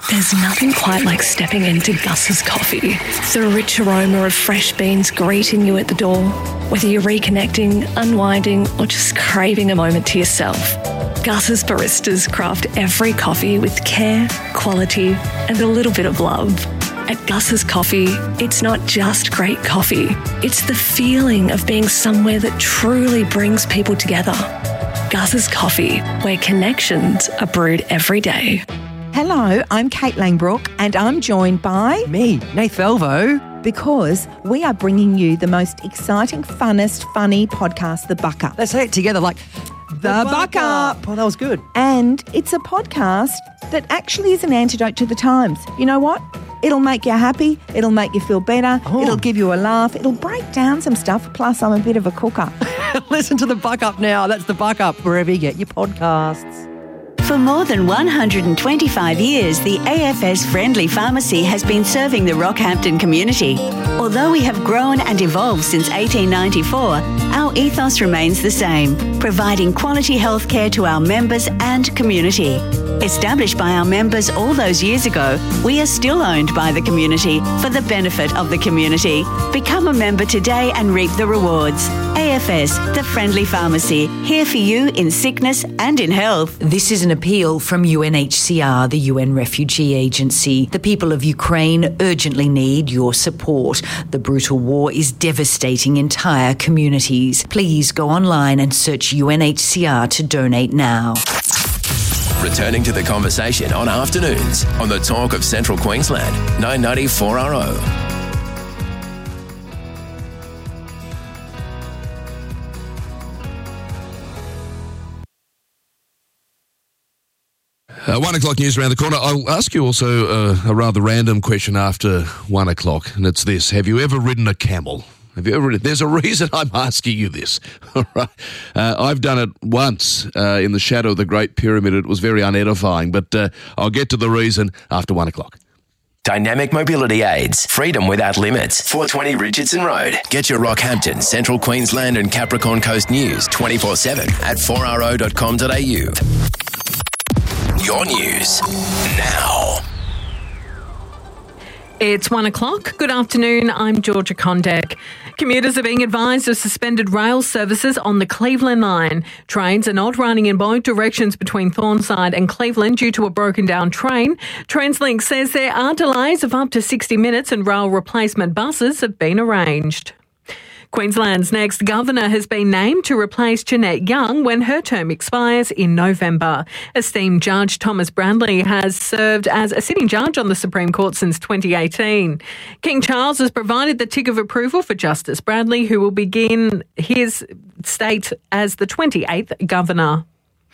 There's nothing quite like stepping into Gus's Coffee. The rich aroma of fresh beans greeting you at the door. Whether you're reconnecting, unwinding, or just craving a moment to yourself, Gus's baristas craft every coffee with care, quality, and a little bit of love. At Gus's Coffee, it's not just great coffee. It's the feeling of being somewhere that truly brings people together. Gus's Coffee, where connections are brewed every day. Hello, I'm Kate Langbrook and I'm joined by... Me, Nath Velvo. Because we are bringing you the most exciting, funnest, funny podcast, The Buck Up. Let's say it together like... The Buck Up. Oh, that was good. And it's a podcast that actually is an antidote to the times. You know what? It'll make you happy. It'll make you feel better. Oh. It'll give you a laugh. It'll break down some stuff. Plus, I'm a bit of a cooker. Listen to The Buck Up now. That's The Buck Up, wherever you get your podcasts. For more than 125 years, the AFS Friendly Pharmacy has been serving the Rockhampton community. Although we have grown and evolved since 1894, our ethos remains the same, providing quality healthcare to our members and community. Established by our members all those years ago, we are still owned by the community for the benefit of the community. Become a member today and reap the rewards. AFS, the Friendly Pharmacy, here for you in sickness and in health. This is an appeal from UNHCR, the UN Refugee Agency. The people of Ukraine urgently need your support. The brutal war is devastating entire communities. Please go online and search UNHCR to donate now. Returning to the conversation on afternoons on the Talk of Central Queensland, 990 4RO. One o'clock news around the corner. I'll ask you also a rather random question after 1 o'clock, and it's this. Have you ever ridden a camel? Have you ever ridden? There's a reason I'm asking you this. All right. I've done it once in the shadow of the Great Pyramid. It was very unedifying, but I'll get to the reason after 1 o'clock. Dynamic Mobility Aids. Freedom without limits. 420 Richardson Road. Get your Rockhampton, Central Queensland and Capricorn Coast news 24/7 at 4ro.com.au. Your news now. It's 1 o'clock. Good afternoon. I'm Georgia Kondek. Commuters are being advised of suspended rail services on the Cleveland line. Trains are not running in both directions between Thornside and Cleveland due to a broken down train. TransLink says there are delays of up to 60 minutes and rail replacement buses have been arranged. Queensland's next governor has been named to replace Jeanette Young when her term expires in November. Esteemed Judge Thomas Bradley has served as a sitting judge on the Supreme Court since 2018. King Charles has provided the tick of approval for Justice Bradley, who will begin his state as the 28th governor.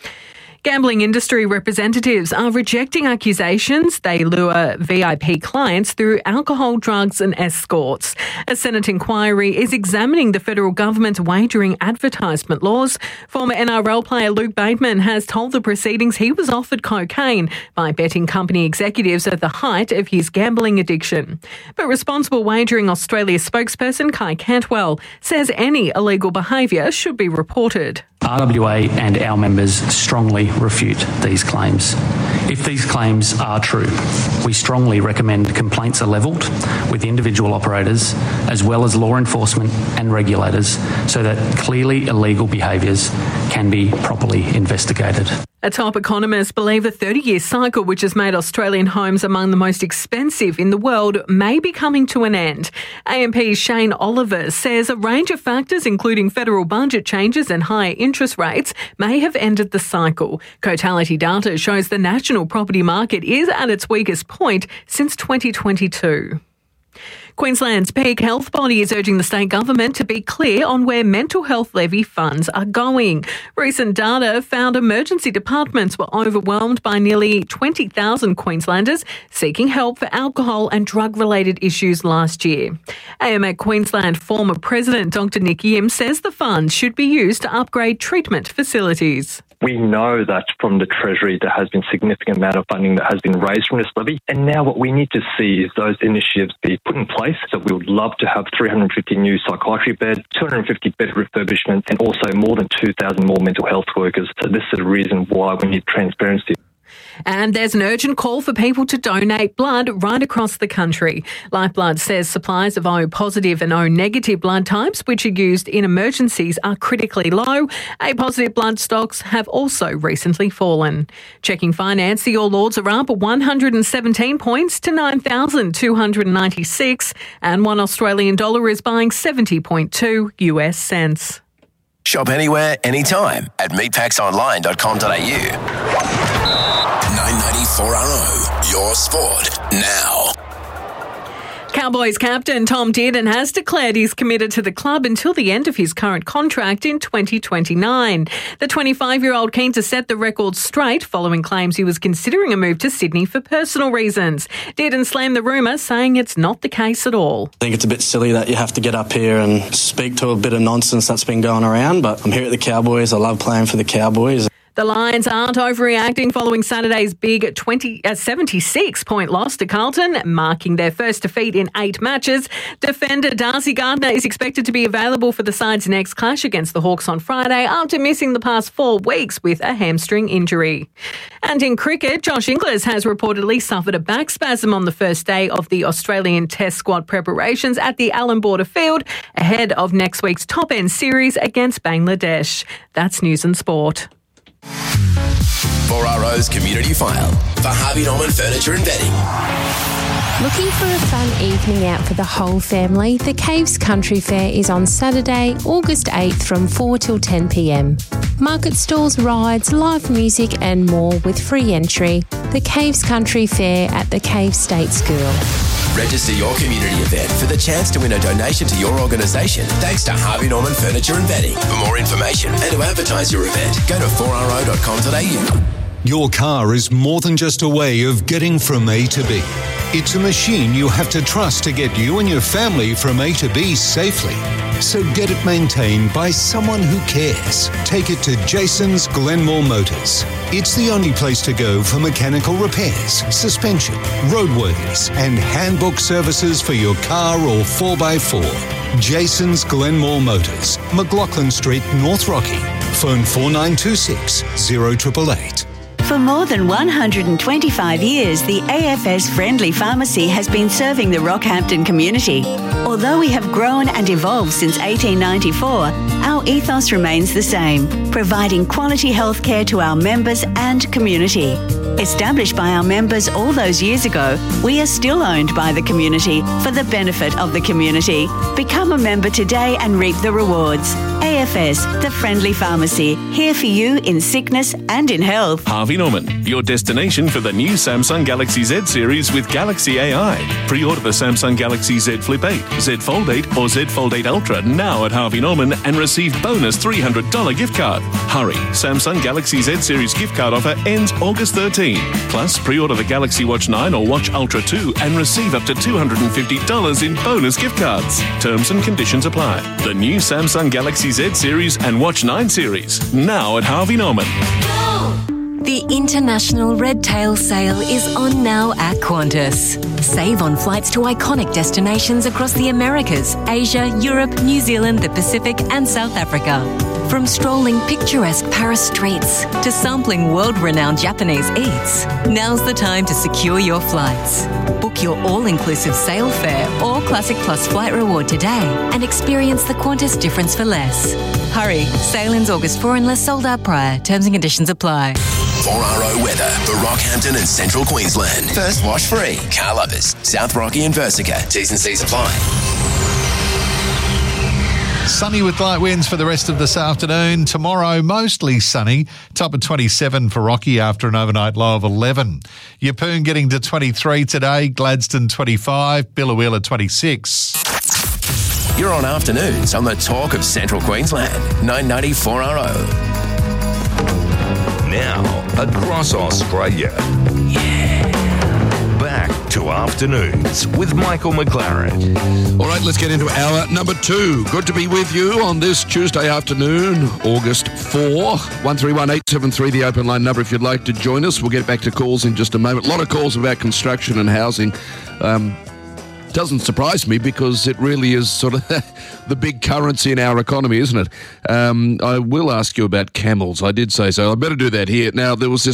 Gambling industry representatives are rejecting accusations they lure VIP clients through alcohol, drugs and escorts. A Senate inquiry is examining the federal government's wagering advertisement laws. Former NRL player Luke Bateman has told the proceedings he was offered cocaine by betting company executives at the height of his gambling addiction. But Responsible Wagering Australia spokesperson Kai Cantwell says any illegal behaviour should be reported. RWA and our members strongly refute these claims. If these claims are true, we strongly recommend complaints are levelled with individual operators as well as law enforcement and regulators so that clearly illegal behaviours can be properly investigated. A top economists believe a 30-year cycle which has made Australian homes among the most expensive in the world may be coming to an end. AMP Shane Oliver says a range of factors, including federal budget changes and higher interest rates, may have ended the cycle. Cotality data shows the national property market is at its weakest point since 2022. Queensland's peak health body is urging the state government to be clear on where mental health levy funds are going. Recent data found emergency departments were overwhelmed by nearly 20,000 Queenslanders seeking help for alcohol and drug-related issues last year. AMAC Queensland former President Dr Nick Yim says the funds should be used to upgrade treatment facilities. We know that from the Treasury there has been significant amount of funding that has been raised from this levy, and now what we need to see is those initiatives be put in place. So we would love to have 350 new psychiatry beds, 250 bed refurbishment, and also more than 2,000 more mental health workers. So this is the reason why we need transparency. And there's an urgent call for people to donate blood right across the country. Lifeblood says supplies of O positive and O negative blood types, which are used in emergencies, are critically low. A positive blood stocks have also recently fallen. Checking finance, the All Ords are up 117 points to 9,296, and $1 Australian dollar is buying 70.2 US cents. Shop anywhere, anytime at meatpacksonline.com.au. 994RO, your sport now. Cowboys captain Tom Dearden has declared he's committed to the club until the end of his current contract in 2029. The 25-year-old keen to set the record straight following claims he was considering a move to Sydney for personal reasons. Dearden slammed the rumour, saying it's not the case at all. I think it's a bit silly that you have to get up here and speak to a bit of nonsense that's been going around, but I'm here at the Cowboys. I love playing for the Cowboys. The Lions aren't overreacting following Saturday's big 76-point loss to Carlton, marking their first defeat in 8 matches. Defender Darcy Gardner is expected to be available for the side's next clash against the Hawks on Friday after missing the past 4 weeks with a hamstring injury. And in cricket, Josh Inglis has reportedly suffered a back spasm on the first day of the Australian Test squad preparations at the Allan Border Field ahead of next week's top-end series against Bangladesh. That's News and Sport. 4RO's Community File for Harvey Norman Furniture and Bedding. Looking for a fun evening out for the whole family? The Caves Country Fair is on Saturday, August 8th from 4 till 10 p.m. Market stalls, rides, live music and more with free entry. The Caves Country Fair at the Caves State School. Register your community event for the chance to win a donation to your organisation thanks to Harvey Norman Furniture and Bedding. For more information and to advertise your event, go to 4ro.com.au. Your car is more than just a way of getting from A to B. It's a machine you have to trust to get you and your family from A to B safely. So get it maintained by someone who cares. Take it to Jason's Glenmore Motors. It's the only place to go for mechanical repairs, suspension, roadworthiness, and handbook services for your car or 4x4. Jason's Glenmore Motors, McLaughlin Street, North Rocky. Phone 4926 0888. For more than 125 years, the AFS Friendly Pharmacy has been serving the Rockhampton community. Although we have grown and evolved since 1894, our ethos remains the same, providing quality healthcare to our members and community. Established by our members all those years ago, we are still owned by the community for the benefit of the community. Become a member today and reap the rewards. AFS, the Friendly Pharmacy, here for you in sickness and in health. Harvey Norman, your destination for the new Samsung Galaxy Z series with Galaxy AI. Pre-order the Samsung Galaxy Z Flip 8, Z Fold 8 or Z Fold 8 Ultra now at Harvey Norman and receive bonus $300 gift card. Hurry, Samsung Galaxy Z series gift card offer ends August 13. Plus, pre-order the Galaxy Watch 9 or Watch Ultra 2 and receive up to $250 in bonus gift cards. Terms and conditions apply. The new Samsung Galaxy Z series and Watch 9 series now at Harvey Norman. The International Red Tail Sale is on now at Qantas. Save on flights to iconic destinations across the Americas, Asia, Europe, New Zealand, the Pacific and South Africa. From strolling picturesque Paris streets to sampling world-renowned Japanese eats, now's the time to secure your flights. Book your all-inclusive sale fare or Classic Plus flight reward today and experience the Qantas difference for less. Hurry, sale ends August 4 unless sold out prior. Terms and conditions apply. 4RO weather for Rockhampton and Central Queensland. First wash free. Car lovers, South Rocky and Versica. T's and C's apply. Sunny with light winds for the rest of this afternoon. Tomorrow, mostly sunny. Top of 27 for Rocky after an overnight low of 11. Yeppoon getting to 23 today. Gladstone 25. Billawheeler 26. You're on afternoons on the talk of Central Queensland. 994RO. Now, across Australia. Back to afternoons with Michael McLaren. All right, let's get into hour number 2. Good to be with you on this Tuesday afternoon, August 4. 131873, the open line number if you'd like to join us. We'll get back to calls in just a moment. A lot of calls about construction and housing. Doesn't surprise me because it really is sort of the big currency in our economy, isn't it? I will ask you about camels. I did say so. I better do that here. Now, there was this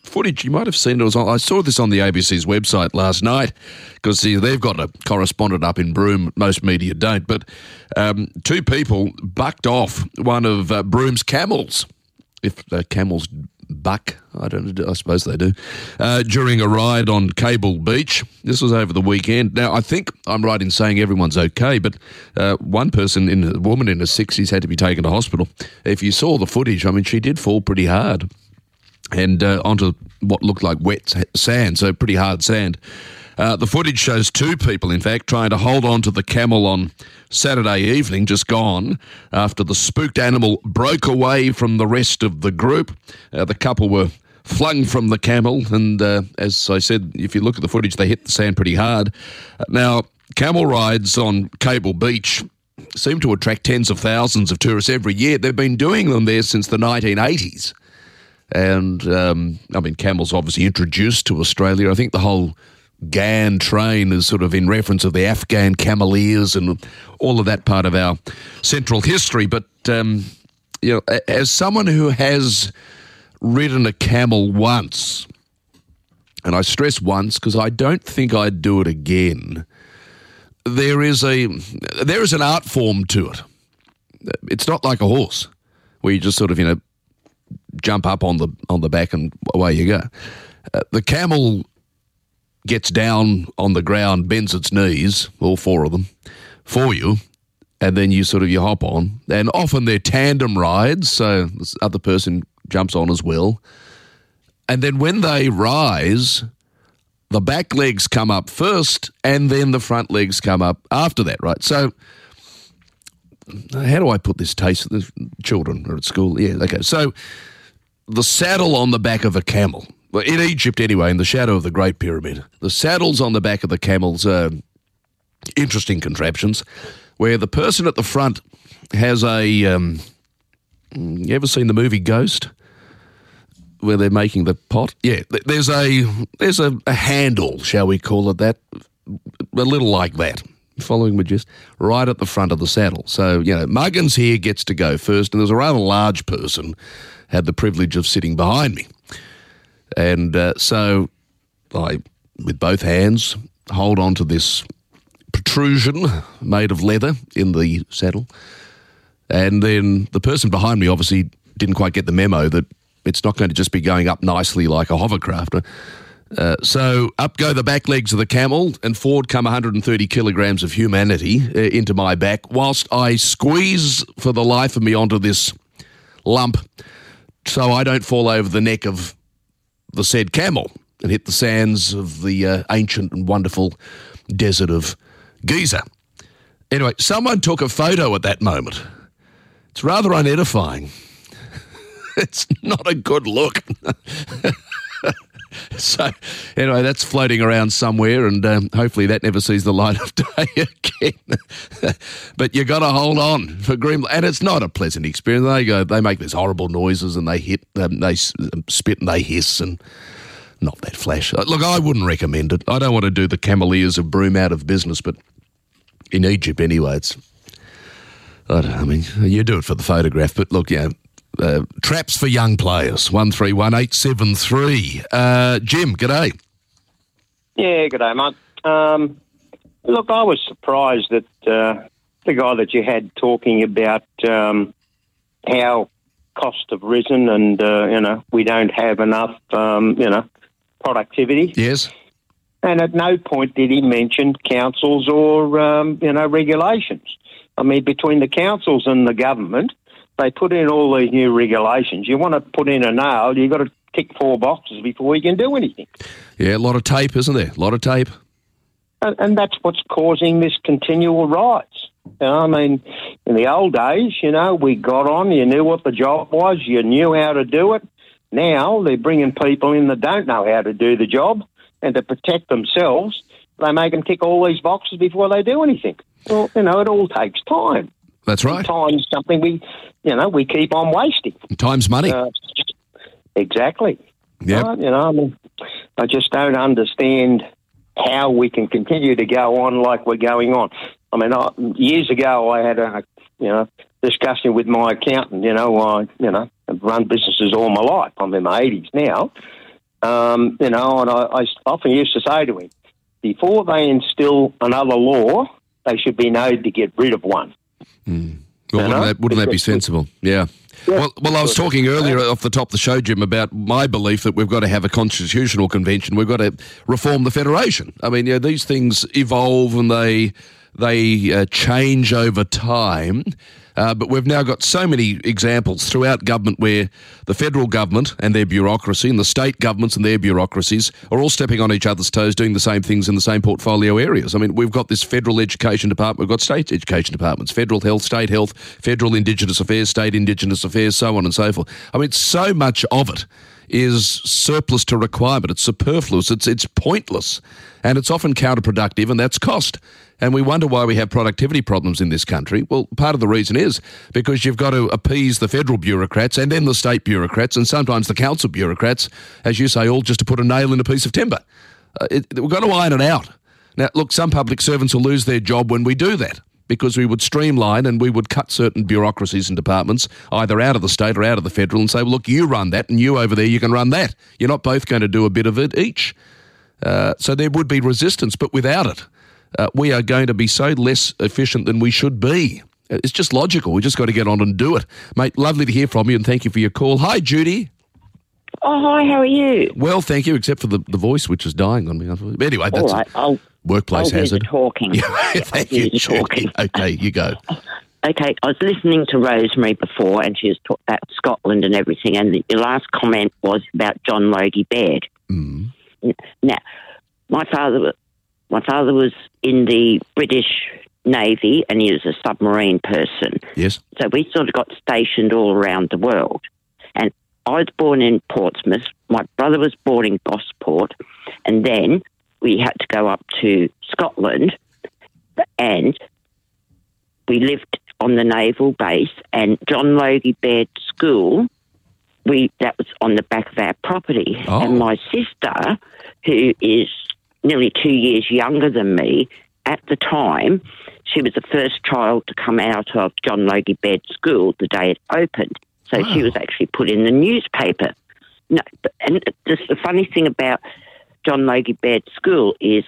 footage. You might have seen it. I saw this on the ABC's website last night because they've got a correspondent up in Broome. Most media don't. But two people bucked off one of Broome's camels. If camels buck, I suppose they do, during a ride on Cable Beach. This was over the weekend. Now, I think I'm right in saying everyone's okay, but one person, a woman in her 60s, had to be taken to hospital. If you saw the footage, I mean, she did fall pretty hard and onto what looked like wet sand, so pretty hard sand. The footage shows two people, in fact, trying to hold on to the camel on Saturday evening, just gone, after the spooked animal broke away from the rest of the group. The couple were flung from the camel, and as I said, if you look at the footage, they hit the sand pretty hard. Now, camel rides on Cable Beach seem to attract tens of thousands of tourists every year. They've been doing them there since the 1980s. And, I mean, camels obviously introduced to Australia. I think the whole Gan train is sort of in reference of the Afghan cameleers and all of that part of our central history. But, you know, as someone who has ridden a camel once, and I stress once because I don't think I'd do it again, there is an art form to it. It's not like a horse where you just sort of, you know, jump up on the back and away you go. The camel gets down on the ground, bends its knees, all four of them, for you, and then you hop on. And often they're tandem rides, so this other person jumps on as well. And then when they rise, the back legs come up first, and then the front legs come up after that, right? So how do I put this taste? The children are at school. Yeah, okay. So the saddle on the back of a camel, well, in Egypt anyway, in the shadow of the Great Pyramid, the saddles on the back of the camels are interesting contraptions where the person at the front has a... you ever seen the movie Ghost? Where they're making the pot? Yeah, there's a handle, shall we call it that, a little like that. Following me just right at the front of the saddle. So, you know, Muggins here gets to go first, and there's a rather large person had the privilege of sitting behind me. And so I, with both hands, hold on to this protrusion made of leather in the saddle. And then the person behind me obviously didn't quite get the memo that it's not going to just be going up nicely like a hovercraft. So up go the back legs of the camel, and forward come 130 kilograms of humanity into my back, whilst I squeeze for the life of me onto this lump so I don't fall over the neck of the said camel and hit the sands of the ancient and wonderful desert of Giza. Anyway, someone took a photo at that moment. It's rather unedifying. It's not a good look. So, anyway, that's floating around somewhere, and hopefully that never sees the light of day again. But you got to hold on for grim, and it's not a pleasant experience. They make these horrible noises, and they hit, they spit, and they hiss, and not that flash. Look, I wouldn't recommend it. I don't want to do the cameleers of Broome out of business, but in Egypt anyway, I mean, you do it for the photograph, but look, you know. Traps for young players, 131873. Jim, g'day. Yeah, g'day, mate. Look, I was surprised that the guy that you had talking about how costs have risen and, you know, we don't have enough, you know, productivity. Yes. And at no point did he mention councils or, you know, regulations. I mean, between the councils and the government, they put in all these new regulations. You want to put in a nail, you've got to tick 4 boxes before you can do anything. Yeah, a lot of tape, isn't there? A lot of tape. And that's what's causing this continual rise. You know, I mean, in the old days, you know, we got on, you knew what the job was, you knew how to do it. Now they're bringing people in that don't know how to do the job, and to protect themselves, they make them tick all these boxes before they do anything. Well, you know, it all takes time. That's right. Time's something we keep on wasting. Time's money. Exactly. Yeah. You know, I mean, I just don't understand how we can continue to go on like we're going on. I mean, years ago I had a discussion with my accountant. You know, I've run businesses all my life. I'm in my 80s now, And I often used to say to him, before they instill another law, they should be known to get rid of one. Well, wouldn't that be sensible? Yeah. Well, I was talking earlier off the top of the show, Jim, about my belief that we've got to have a constitutional convention. We've got to reform the Federation. I mean, these things evolve and they change over time. But we've now got so many examples throughout government where the federal government and their bureaucracy and the state governments and their bureaucracies are all stepping on each other's toes, doing the same things in the same portfolio areas. I mean, we've got this federal education department, we've got state education departments, federal health, federal Indigenous affairs, state Indigenous affairs, so on and so forth. I mean, so much of it is surplus to requirement. It's superfluous. It's pointless. And it's often counterproductive, and that's cost. And we wonder why we have productivity problems in this country. Well, part of the reason is because you've got to appease the federal bureaucrats and then the state bureaucrats and sometimes the council bureaucrats, as you say, all just to put a nail in a piece of timber. We've got to iron it out. Now, look, some public servants will lose their job when we do that, because we would streamline and we would cut certain bureaucracies and departments either out of the state or out of the federal and say, well, look, you run that and you over there, you can run that. You're not both going to do a bit of it each. So there would be resistance, but without it, we are going to be so less efficient than we should be. It's just logical. We just got to get on and do it. Mate, lovely to hear from you and thank you for your call. Hi, Judy. Oh, hi, how are you? Well, thank you, except for the voice, which is dying on me. Anyway, that's all right, workplace hazard. Talking. Thank you, Judy. Okay, you go. Okay, I was listening to Rosemary before and she was talking about Scotland and everything, and your last comment was about John Logie Baird. Now, my father was in the British Navy and he was a submarine person. Yes. So we sort of got stationed all around the world. And I was born in Portsmouth. My brother was born in Gosport. And then we had to go up to Scotland and we lived on the naval base, and John Logie Baird School, that was on the back of our property. Oh. And my sister, who is nearly 2 years younger than me, at the time, she was the first child to come out of John Logie Baird School the day it opened. So she was actually put in the newspaper. No, and just the funny thing about John Logie Baird School is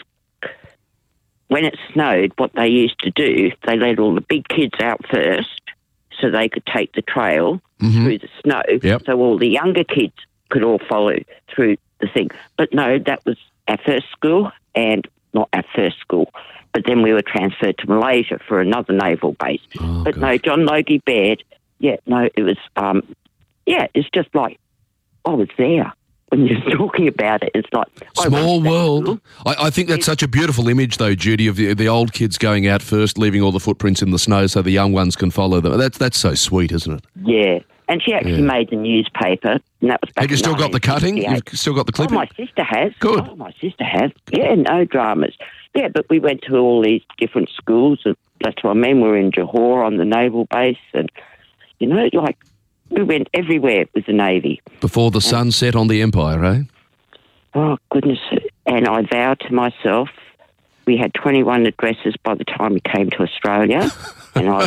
when it snowed, what they used to do, they let all the big kids out first so they could take the trail through the snow, so all the younger kids could all follow through the thing. But no, that was our first school, and not our first school, but then we were transferred to Malaysia for another naval base. But no, John Logie Baird, it was, it's just like, I was there. When you're talking about it, it's like... Small world. I think that's such a beautiful image, though, Judy, of the old kids going out first, leaving all the footprints in the snow so the young ones can follow them. That's so sweet, isn't it? Yeah. And she actually made the newspaper, and that was back Have you still got the cutting? You've still got the clipping? Oh, my sister has. Good. Oh, my sister has. Yeah, no dramas. Yeah, but we went to all these different schools. That's what I mean. We were in Johor on the naval base, and, we went everywhere with the Navy. Before the sun set on the Empire, eh? Oh, goodness. And I vowed to myself, we had 21 addresses by the time we came to Australia. And I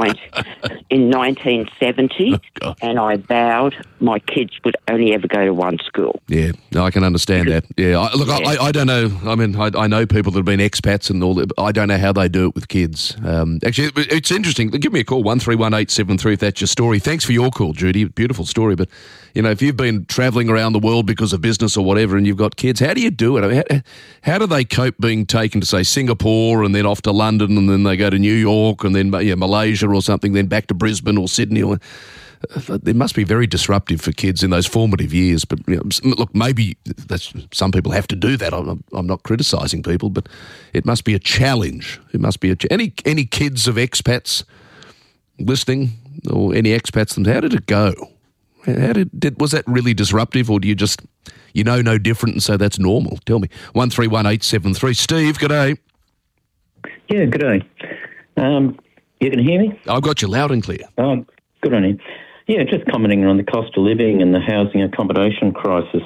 in 1970, and I vowed my kids would only ever go to one school. Yeah, no, I can understand that. Yeah, I don't know. I mean, I know people that have been expats and all that, but I don't know how they do it with kids. Actually, it's interesting. Give me a call, 131873 if that's your story. Thanks for your call, Judy. Beautiful story. But, if you've been travelling around the world because of business or whatever and you've got kids, how do you do it? I mean, how do they cope being taken to, say, Singapore and then off to London and then they go to New York and then Malaysia or something, then back to Brisbane or Sydney? It must be very disruptive for kids in those formative years. But look, maybe some people have to do that. I'm not criticising people, but it must be a challenge. It must be any kids of expats listening or any expats? How did it go? Was that really disruptive, or do you just no different and so that's normal? Tell me. 131873. Steve, g'day. Yeah, g'day. You can hear me? I've got you loud and clear. Oh, good on you. Yeah, just commenting on the cost of living and the housing accommodation crisis.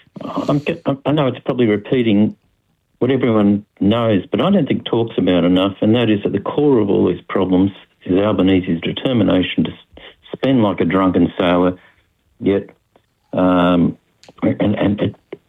I know it's probably repeating what everyone knows, but I don't think talks about enough, and that is at the core of all these problems is Albanese's determination to spend like a drunken sailor, yet and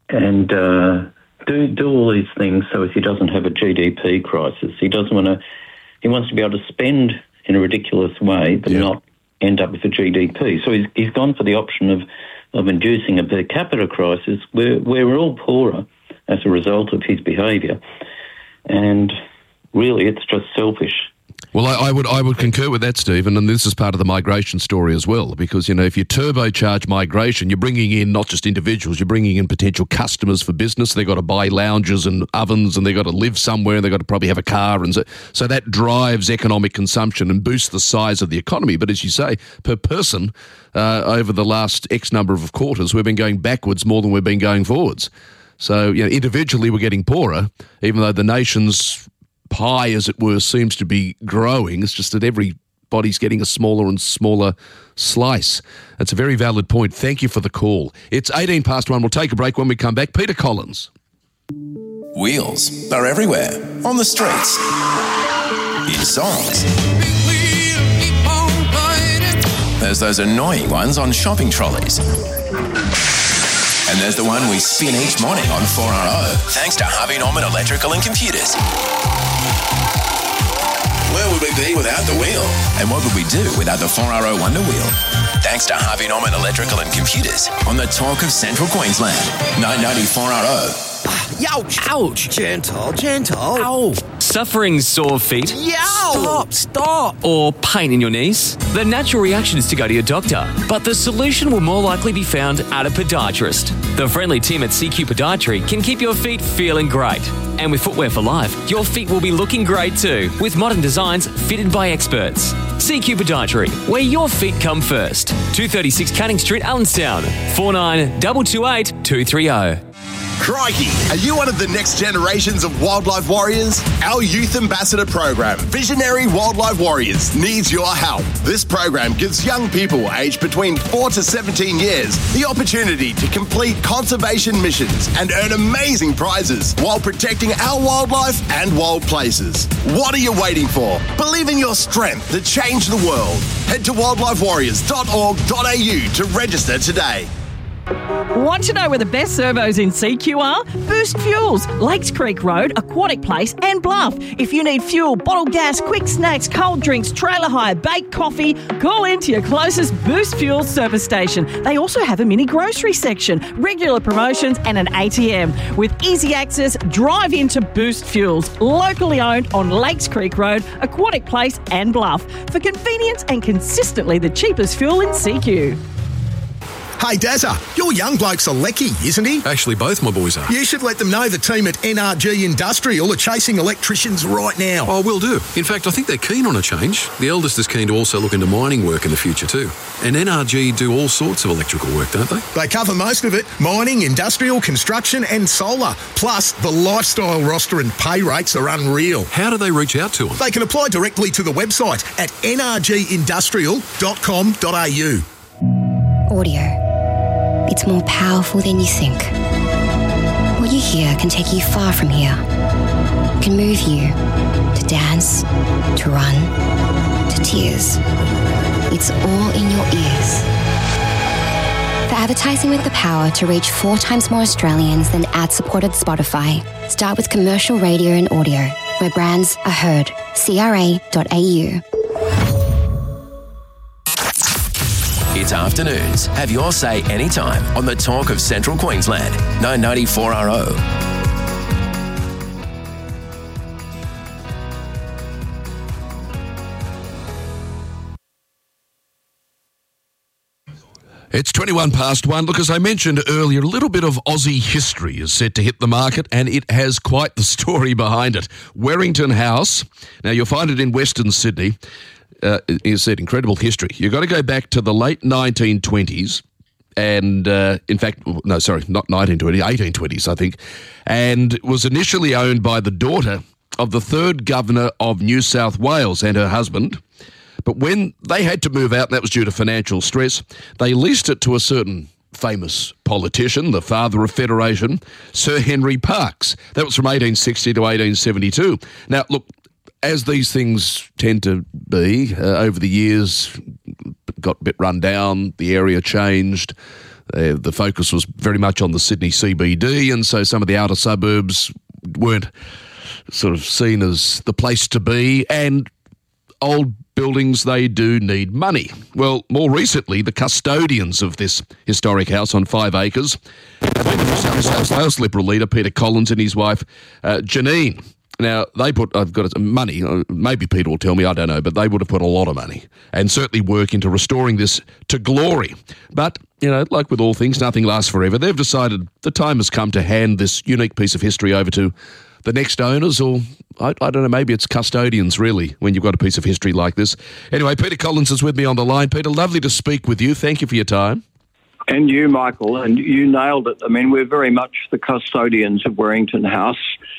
and do all these things so he doesn't have a GDP crisis. He wants to be able to spend in a ridiculous way but not end up with a GDP. So he's gone for the option of inducing a per capita crisis where we're all poorer as a result of his behaviour. And really, it's just selfish. Well, I would concur with that, Stephen, and this is part of the migration story as well, because, if you turbocharge migration, you're bringing in not just individuals, you're bringing in potential customers for business. They've got to buy lounges and ovens, and they've got to live somewhere, and they've got to probably have a car, and so that drives economic consumption and boosts the size of the economy. But as you say, per person, over the last X number of quarters, we've been going backwards more than we've been going forwards. So, individually we're getting poorer, even though the nation's pie, as it were, seems to be growing. It's just that everybody's getting a smaller and smaller slice. That's a very valid point. Thank you for the call. It's 1:18. We'll take a break. When we come back, Peter Collins. Wheels are everywhere, on the streets, in songs. There's those annoying ones on shopping trolleys. And there's the one we spin each morning on 4RO, thanks to Harvey Norman Electrical and Computers. Where would we be without the wheel? And what would we do without the 4RO Wonder Wheel? Thanks to Harvey Norman Electrical and Computers on the talk of Central Queensland, 990 4RO. Ouch! Ouch! Gentle. Ow! Suffering sore feet? Yow! Stop! Or pain in your knees? The natural reaction is to go to your doctor, but the solution will more likely be found at a podiatrist. The friendly team at CQ Podiatry can keep your feet feeling great. And with Footwear for Life, your feet will be looking great too, with modern designs fitted by experts. CQ Podiatry, where your feet come first. 236 Canning Street, Allenstown. 492228 230. Crikey! Are you one of the next generations of wildlife warriors? Our Youth Ambassador program, Visionary Wildlife Warriors, needs your help. This program gives young people aged between 4 to 17 years the opportunity to complete conservation missions and earn amazing prizes while protecting our wildlife and wild places. What are you waiting for? Believe in your strength to change the world. Head to wildlifewarriors.org.au to register today. Want to know where the best servos in CQ are? Boost Fuels, Lakes Creek Road, Aquatic Place and Bluff. If you need fuel, bottled gas, quick snacks, cold drinks, trailer hire, baked coffee, call in to your closest Boost Fuels service station. They also have a mini grocery section, regular promotions and an ATM. With easy access, drive into Boost Fuels, locally owned on Lakes Creek Road, Aquatic Place and Bluff. For convenience and consistently the cheapest fuel in CQ. Hey, Dazza, your young bloke's a lecky, isn't he? Actually, both my boys are. You should let them know the team at NRG Industrial are chasing electricians right now. Oh, will do. In fact, I think they're keen on a change. The eldest is keen to also look into mining work in the future too. And NRG do all sorts of electrical work, don't they? They cover most of it. Mining, industrial, construction and solar. Plus, the lifestyle roster and pay rates are unreal. How do they reach out to them? They can apply directly to the website at nrgindustrial.com.au. Audio. It's more powerful than you think. What you hear can take you far from here. It can move you to dance, to run, to tears. It's all in your ears. For advertising with the power to reach 4 times more Australians than ad-supported Spotify, start with commercial radio and audio, where brands are heard. CRA.au. It's afternoons. Have your say anytime on the talk of Central Queensland. 990 4RO. It's 1:21. Look, as I mentioned earlier, a little bit of Aussie history is set to hit the market, and it has quite the story behind it. Werrington House. Now, you'll find it in Western Sydney. Is said incredible history. You've got to go back to the late 1920s, and in fact, no, sorry, not 1920s, 1820s, I think, and was initially owned by the daughter of the 3rd Governor of New South Wales and her husband. But when they had to move out, and that was due to financial stress, they leased it to a certain famous politician, the father of Federation, Sir Henry Parkes. That was from 1860 to 1872. Now, look, as these things tend to be, over the years, got a bit run down, the area changed, The focus was very much on the Sydney CBD, and so some of the outer suburbs weren't sort of seen as the place to be, and old buildings, they do need money. Well, more recently, the custodians of this historic house on 5 acres have been the South Wales Liberal leader, Peter Collins, and his wife, Janine. Now, they put, I've got money, maybe Peter will tell me, I don't know, but they would have put a lot of money and certainly work into restoring this to glory. But, you know, like with all things, nothing lasts forever. They've decided the time has come to hand this unique piece of history over to the next owners, or I don't know, maybe it's custodians, really, when you've got a piece of history like this. Anyway, Peter Collins is with me on the line. Peter, lovely to speak with you. Thank you for your time. And you, Michael, and you nailed it. I mean, we're very much the custodians of Warrington House,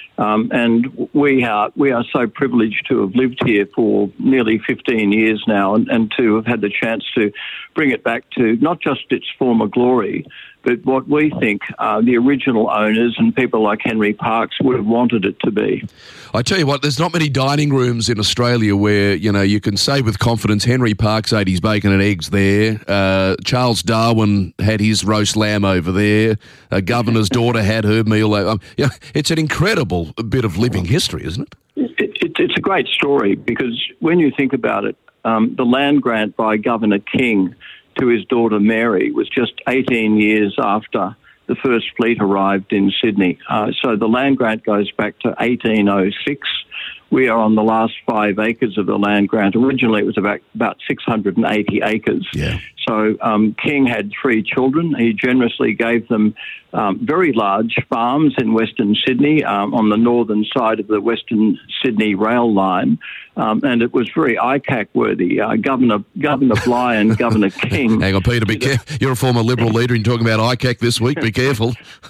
and we are so privileged to have lived here for nearly 15 years now, and to have had the chance to bring it back to not just its former glory, but what we think the original owners and people like Henry Parkes would have wanted it to be. I tell you what, there's not many dining rooms in Australia where, you know, you can say with confidence Henry Parkes ate his bacon and eggs there, Charles Darwin had his roast lamb over there, a governor's daughter had her meal. It's an incredible bit of living history, isn't it? It's a great story, because when you think about it, the land grant by Governor King to his daughter Mary was just 18 years after the first fleet arrived in Sydney. So the land grant goes back to 1806. We are on the last 5 acres of the land grant. Originally it was about 680 acres. Yeah. So King had 3 children. He generously gave them very large farms in Western Sydney on the northern side of the Western Sydney rail line. And it was very ICAC worthy. Governor Bligh and Governor King. Hang on, Peter, be careful. You're a former Liberal leader and you're talking about ICAC this week. Be careful.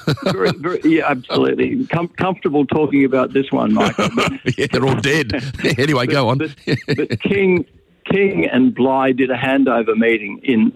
Yeah, absolutely. Comfortable talking about this one, Michael. Yeah, they're all dead. Anyway, go on. But King and Bligh did a handover meeting in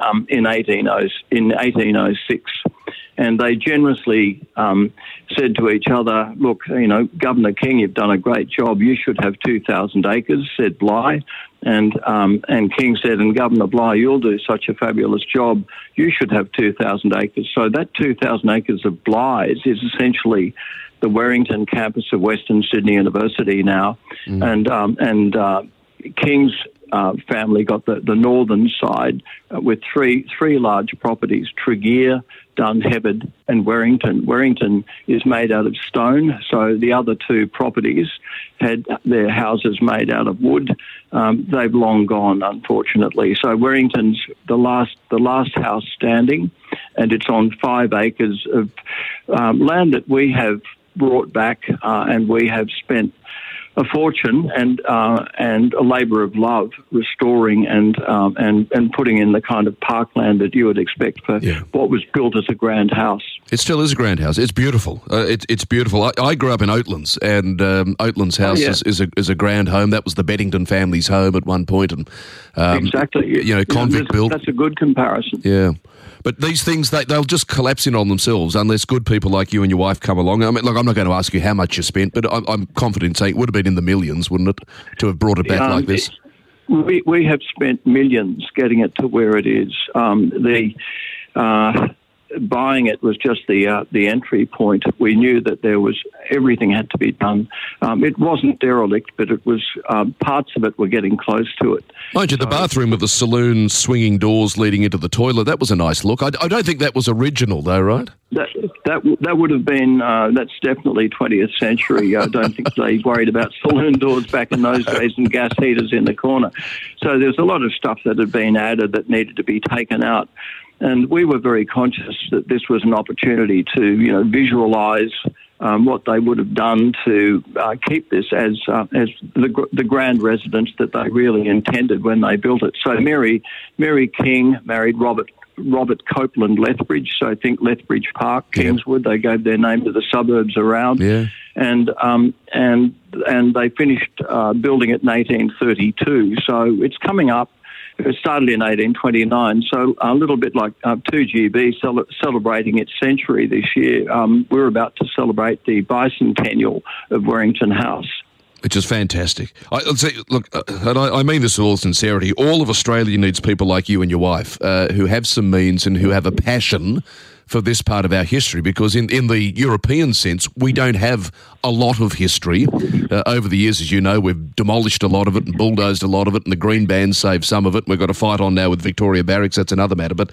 1806. And they generously said to each other, look, you know, Governor King, you've done a great job. You should have 2,000 acres, said Bligh. And King said, and Governor Bligh, you'll do such a fabulous job. You should have 2,000 acres. So that 2,000 acres of Bligh's is essentially the Warrington campus of Western Sydney University now. And King's family got the northern side with three large properties, Tregear, Dunheved and Warrington. Warrington is made out of stone, so the other 2 properties had their houses made out of wood. They've long gone, unfortunately. So Warrington's the last house standing, and it's on 5 acres of land that we have brought back, and we have spent a fortune and a labour of love restoring and putting in the kind of parkland that you would expect for what was built as a grand house. It still is a grand house. It's beautiful. It's beautiful. I grew up in Oatlands, and Oatlands House is a grand home. That was the Beddington family's home at one point, and exactly. You know, convict built. That's a good comparison. Yeah. But these things, they'll just collapse in on themselves unless good people like you and your wife come along. I mean, look, I'm not going to ask you how much you spent, but I'm confident in saying it would have been in the millions, wouldn't it, to have brought it back like this? We have spent millions getting it to where it is. Buying it was just the entry point. We knew that everything had to be done. It wasn't derelict, but it was parts of it were getting close to it. Mind you, the bathroom with the saloon swinging doors leading into the toilet, that was a nice look. I don't think that was original though, right? That would have been, that's definitely 20th century. I don't think they worried about saloon doors back in those days and gas heaters in the corner. So there's a lot of stuff that had been added that needed to be taken out. And we were very conscious that this was an opportunity to, you know, visualise what they would have done to keep this as the grand residence that they really intended when they built it. So Mary King married Robert Copeland Lethbridge, so I think Lethbridge Park, Kingswood. They gave their name to the suburbs around. Yeah. And they finished building it in 1832. So it's coming up. It started in 1829, so a little bit like 2GB celebrating its century this year. We're about to celebrate the bicentennial of Warrington House. Which is fantastic. I mean this with all sincerity. All of Australia needs people like you and your wife who have some means and who have a passion for this part of our history, because in the European sense, we don't have a lot of history. Over the years, as you know, we've demolished a lot of it and bulldozed a lot of it, and the Green Band saved some of it. We've got a fight on now with Victoria Barracks. That's another matter. But,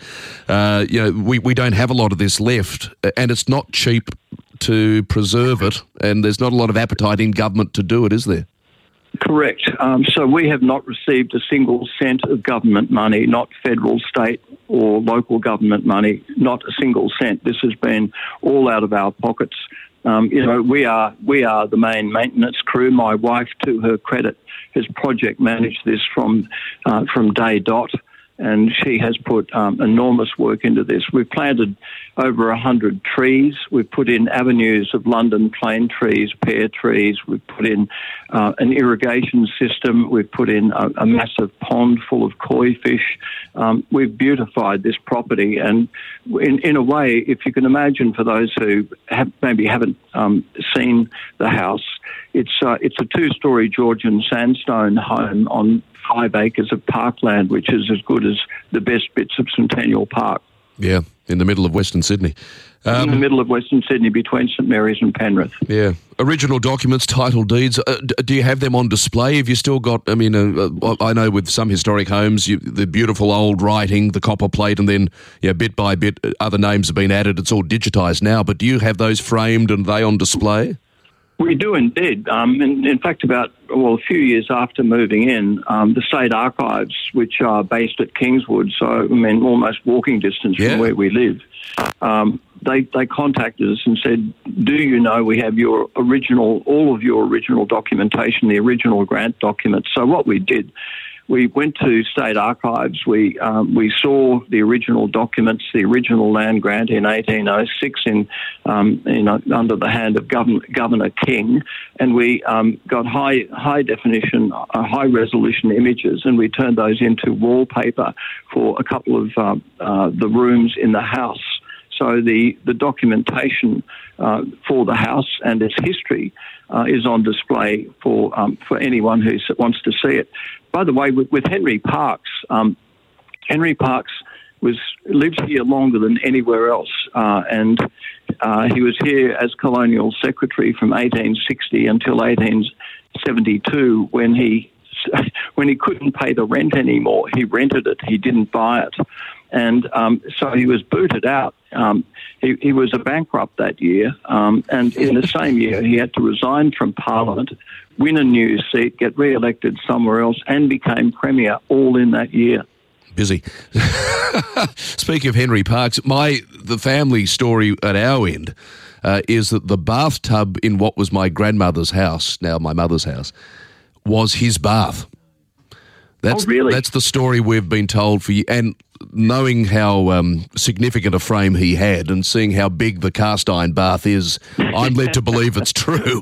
we don't have a lot of this left, and it's not cheap to preserve it, and there's not a lot of appetite in government to do it, is there? Correct. So we have not received a single cent of government money, not federal, state or local government money, not a single cent. This has been all out of our pockets. We are the main maintenance crew. My wife, to her credit, has project managed this from day dot, and she has put enormous work into this. We've planted over 100 trees. We've put in avenues of London plane trees, pear trees. We've put in an irrigation system. We've put in a massive pond full of koi fish. We've beautified this property, and in a way, if you can imagine, for those who maybe haven't seen the house, it's a two-storey Georgian sandstone home on 5 acres of parkland, which is as good as the best bits of Centennial Park. Yeah, in the middle of Western Sydney. In the middle of Western Sydney, between St Mary's and Penrith. Yeah. Original documents, title deeds, do you have them on display? Have you still got, I know with some historic homes, the beautiful old writing, the copper plate, and then bit by bit, other names have been added. It's all digitised now, but do you have those framed and are they on display? We do indeed. In fact, a few years after moving in, the State Archives, which are based at Kingswood, so almost walking distance from where we live, they contacted us and said, "Do you know we have all of your original documentation, the original grant documents?" So what we did, we went to State Archives. We saw the original documents, the original land grant in 1806, under the hand of Governor King, and we got high definition, high resolution images, and we turned those into wallpaper for a couple of the rooms in the house. So the documentation for the house and its history is on display for anyone who wants to see it. By the way, with Henry Parkes, Henry Parkes lived here longer than anywhere else, and he was here as colonial secretary from 1860 until 1872, when he couldn't pay the rent anymore. He rented it. He didn't buy it. And so he was booted out. He was a bankrupt that year, and in the same year he had to resign from Parliament, win a new seat, get re-elected somewhere else, and became Premier, all in that year. Busy. Speaking of Henry Parkes, the family story at our end is that the bathtub in what was my grandmother's house, now my mother's house, was his bath. Really? That's the story we've been told for you. And knowing how significant a frame he had and seeing how big the cast iron bath is, I'm led to believe it's true.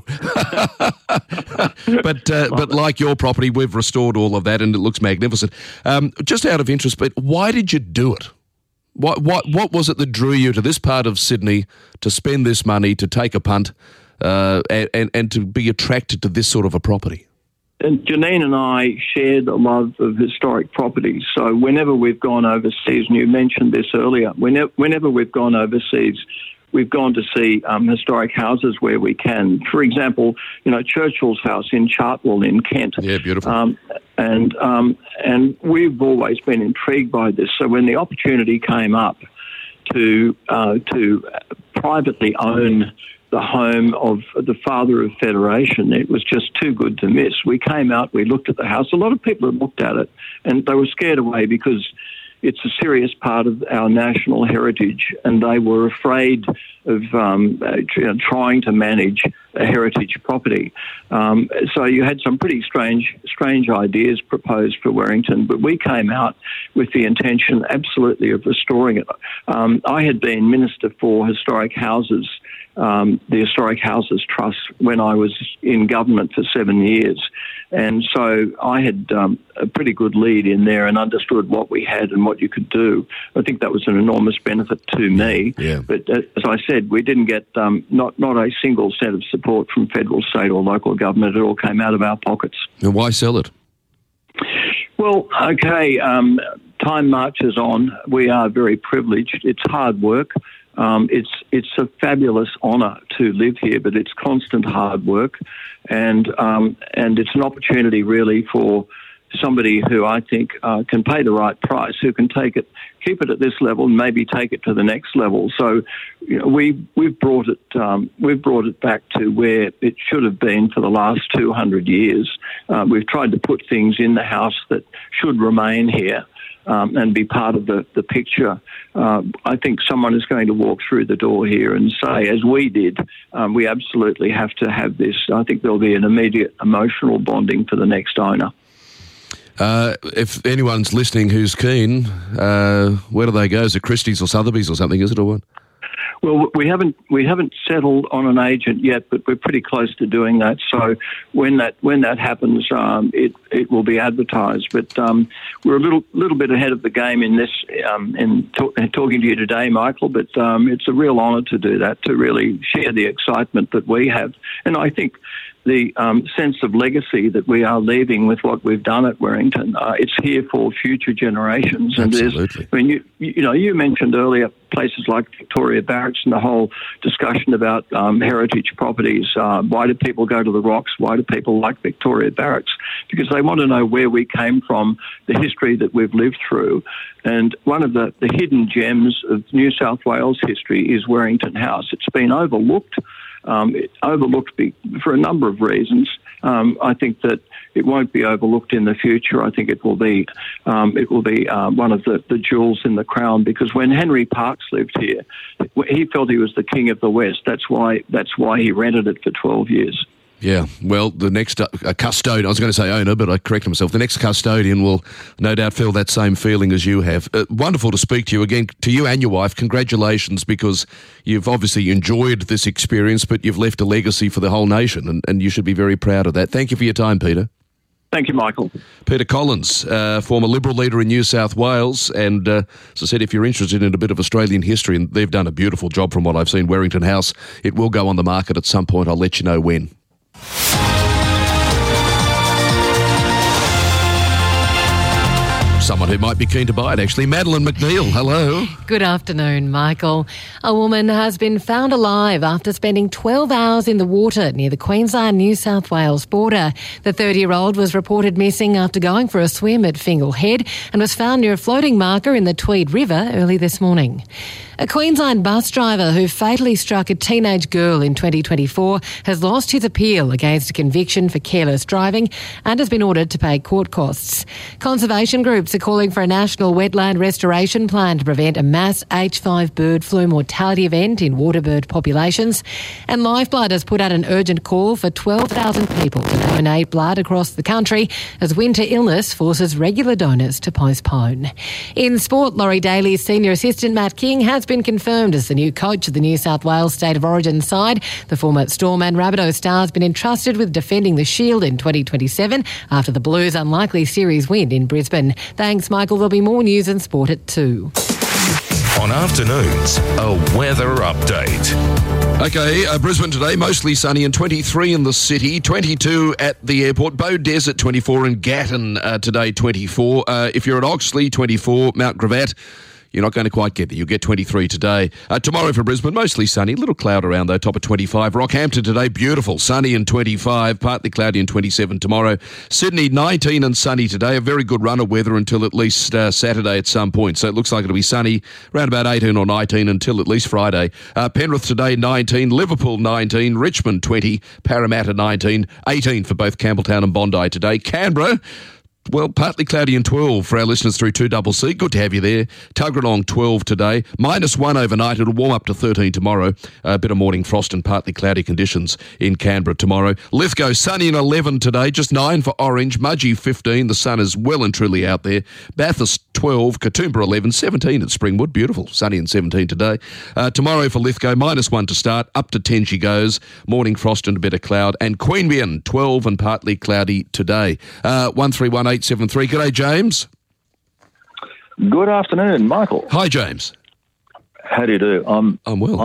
But like your property, we've restored all of that and it looks magnificent. Just out of interest, but why did you do it? What was it that drew you to this part of Sydney to spend this money, to take a punt, and to be attracted to this sort of a property? And Janine and I share the love of historic properties. So whenever we've gone overseas, and you mentioned this earlier, whenever we've gone overseas, we've gone to see historic houses where we can. For example, Churchill's house in Chartwell in Kent. Yeah, beautiful. And we've always been intrigued by this. So when the opportunity came up to privately own the home of the father of Federation, it was just too good to miss. We came out, we looked at the house. A lot of people had looked at it and they were scared away because it's a serious part of our national heritage, and they were afraid of trying to manage a heritage property. So you had some pretty strange ideas proposed for Werrington, but we came out with the intention absolutely of restoring it. I had been Minister for Historic Houses, the Historic Houses Trust, when I was in government for 7 years. And so I had a pretty good lead in there and understood what we had and what you could do. I think that was an enormous benefit to me. Yeah. But as I said, we didn't get not a single cent of support from federal, state or local government. It all came out of our pockets. And why sell it? Well, okay, time marches on. We are very privileged. It's hard work. It's a fabulous honour to live here, but it's constant hard work, and it's an opportunity really for somebody who I think can pay the right price, who can keep it at this level, and maybe take it to the next level. So, we've brought it back to where it should have been for the last 200 years. We've tried to put things in the house that should remain here. And be part of the picture. I think someone is going to walk through the door here and say, as we did, we absolutely have to have this. I think there'll be an immediate emotional bonding for the next owner. If anyone's listening who's keen, where do they go? Is it Christie's or Sotheby's or something, is it, or what? Well, we haven't settled on an agent yet, but we're pretty close to doing that. So when that happens, it will be advertised. But we're a little bit ahead of the game in this in talking to you today, Michael. But it's a real honour to do that, to really share the excitement that we have, and I think the sense of legacy that we are leaving with what we've done at Warrington. It's here for future generations. And Absolutely. You mentioned earlier places like Victoria Barracks and the whole discussion about heritage properties. Why do people go to the Rocks? Why do people like Victoria Barracks? Because they want to know where we came from, the history that we've lived through. And one of the hidden gems of New South Wales history is Warrington House. It's been overlooked. For a number of reasons. I think that it won't be overlooked in the future. I think it will be one of the jewels in the crown, because when Henry Parkes lived here, he felt he was the king of the West. That's why he rented it for 12 years. Yeah, well, the next custodian, I was going to say owner, but I corrected myself. The next custodian will no doubt feel that same feeling as you have. Wonderful to speak to you again, to you and your wife. Congratulations, because you've obviously enjoyed this experience, but you've left a legacy for the whole nation, and you should be very proud of that. Thank you for your time, Peter. Thank you, Michael. Peter Collins, former Liberal leader in New South Wales, and as I said, if you're interested in a bit of Australian history, and they've done a beautiful job from what I've seen, Warrington House, it will go on the market at some point. I'll let you know when. Someone who might be keen to buy it, actually. Madeline McNeil, hello. Good afternoon, Michael. A woman has been found alive after spending 12 hours in the water near the Queensland-New South Wales border. The 30-year-old was reported missing after going for a swim at Fingal Head and was found near a floating marker in the Tweed River early this morning. A Queensland bus driver who fatally struck a teenage girl in 2024 has lost his appeal against a conviction for careless driving and has been ordered to pay court costs. Conservation groups are calling for a national wetland restoration plan to prevent a mass H5 bird flu mortality event in waterbird populations. And Lifeblood has put out an urgent call for 12,000 people to donate blood across the country as winter illness forces regular donors to postpone. In sport, Laurie Daly's senior assistant Matt King has been confirmed as the new coach of the New South Wales State of Origin side. The former Storm and Rabbitoh star has been entrusted with defending the Shield in 2027 after the Blues' unlikely series win in Brisbane. Thanks, Michael. There'll be more news and sport at 2. On afternoons, a weather update. Okay, Brisbane today, mostly sunny and 23 in the city, 22 at the airport, Bow Desert 24 and Gatton today 24. If you're at Oxley, 24, Mount Gravatt, you're not going to quite get there. You'll get 23 today. Tomorrow for Brisbane, mostly sunny. Little cloud around, though, top of 25. Rockhampton today, beautiful. Sunny and 25. Partly cloudy and 27 tomorrow. Sydney, 19 and sunny today. A very good run of weather until at least Saturday at some point. So it looks like it'll be sunny around about 18 or 19 until at least Friday. Penrith today, 19. Liverpool, 19. Richmond, 20. Parramatta, 19. 18 for both Campbelltown and Bondi today. Canberra, Well, partly cloudy and 12 for our listeners through 2CC. Good to have you there. Tuggeranong 12 today. -1 overnight. It'll warm up to 13 tomorrow. A bit of morning frost and partly cloudy conditions in Canberra tomorrow. Lithgow, sunny and 11 today. Just 9 for Orange. Mudgee 15. The sun is well and truly out there. Bathurst 12. Katoomba 11. 17 at Springwood. Beautiful. Sunny and 17 today. Tomorrow for Lithgow, -1 to start. Up to 10 she goes. Morning frost and a bit of cloud. And Queanbeyan 12 and partly cloudy today. 131873. G'day, James. Good afternoon, Michael. Hi, James. How do you do? I'm well.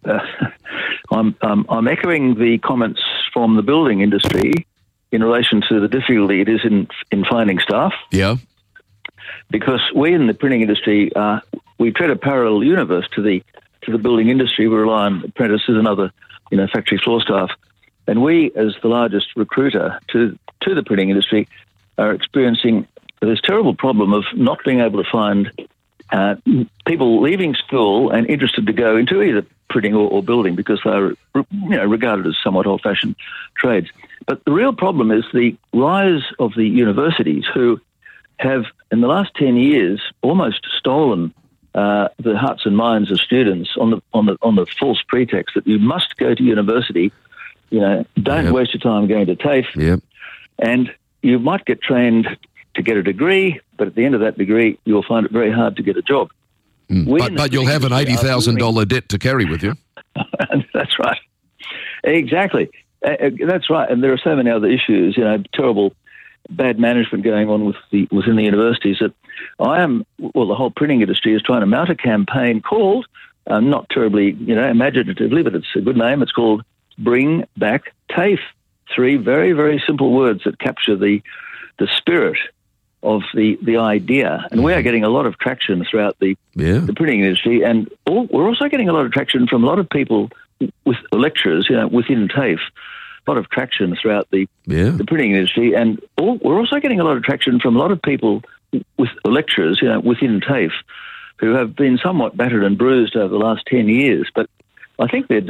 I'm echoing the comments from the building industry in relation to the difficulty it is in finding staff. Yeah. Because we in the printing industry, we tread a parallel universe to the building industry. We rely on apprentices and other, factory floor staff, and we, as the largest recruiter to the printing industry, are experiencing this terrible problem of not being able to find people leaving school and interested to go into either printing or building because they're regarded as somewhat old-fashioned trades. But the real problem is the rise of the universities, who have, in the last 10 years, almost stolen the hearts and minds of students on the false pretext that you must go to university. Don't waste your time going to TAFE. Yep. And you might get trained to get a degree, but at the end of that degree, you'll find it very hard to get a job. But you'll have an $80,000 debt to carry with you. That's right. Exactly. That's right. And there are so many other issues, terrible bad management going on within the universities that the whole printing industry is trying to mount a campaign called, not terribly, imaginatively, but it's a good name. It's called Bring Back TAFE. 3 very, very simple words that capture the spirit of the idea. And we are getting a lot of traction throughout the printing industry. And we're also getting a lot of traction from a lot of people with lecturers, within TAFE. A lot of traction throughout the printing industry. And we're also getting a lot of traction from a lot of people with lecturers, within TAFE, who have been somewhat battered and bruised over the last 10 years. But I think they're